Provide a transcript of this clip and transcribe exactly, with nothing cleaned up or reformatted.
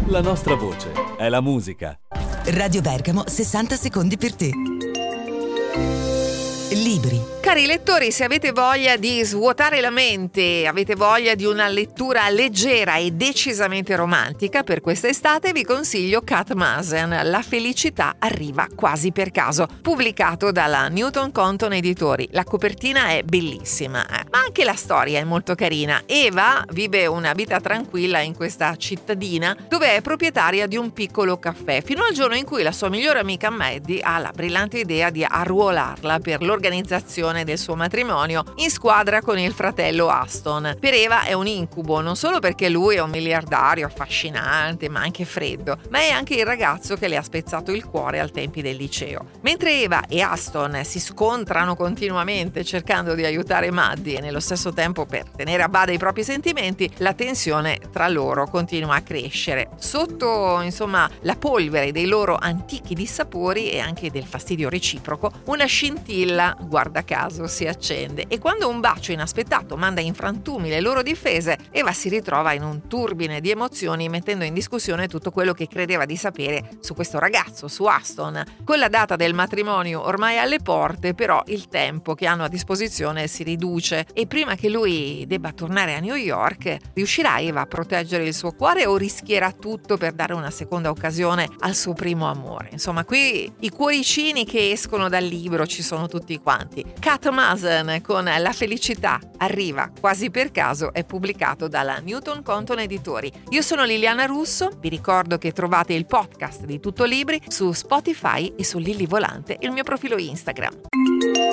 La nostra voce è la musica. Radio Bergamo, sessanta secondi per te. Libri. Cari lettori, se avete voglia di svuotare la mente, avete voglia di una lettura leggera e decisamente romantica per quest'estate, vi consiglio Kathmasen, La felicità arriva quasi per caso, pubblicato dalla Newton Compton Editori. La copertina è bellissima, eh? ma anche la storia è molto carina. Eva vive una vita tranquilla in questa cittadina dove è proprietaria di un piccolo caffè, fino al giorno in cui la sua migliore amica Maddie ha la brillante idea di arruolarla per l'organizzazione del suo matrimonio in squadra con il fratello Aston. Per Eva è un incubo, non solo perché lui è un miliardario affascinante ma anche freddo, ma è anche il ragazzo che le ha spezzato il cuore al tempi del liceo. Mentre Eva e Aston si scontrano continuamente cercando di aiutare Maddie e nello stesso tempo per tenere a bada i propri sentimenti, la tensione tra loro continua a crescere. Sotto, insomma, la polvere dei loro antichi dissapori e anche del fastidio reciproco, una scintilla, guarda caso, si accende e quando un bacio inaspettato manda in frantumi le loro difese, Eva si ritrova in un turbine di emozioni, mettendo in discussione tutto quello che credeva di sapere su questo ragazzo, su Aston. Con la data del matrimonio ormai alle porte, però il tempo che hanno a disposizione si riduce e prima che lui debba tornare a New York, riuscirà Eva a proteggere il suo cuore o rischierà tutto per dare una seconda occasione al suo primo amore? Insomma, qui i cuoricini che escono dal libro ci sono tutti quanti. Kathmasen con La felicità arriva quasi per caso è pubblicato dalla Newton Compton Editori. Io sono Liliana Russo, vi ricordo che trovate il podcast di Tutto Libri su Spotify e su Lilli Volante, il mio profilo Instagram.